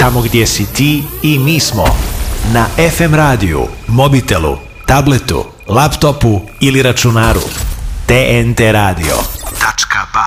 tamo gdje si ti i mi smo. Na FM radiju, mobitelu, tabletu, laptopu ili računaru. TNT Radio.ba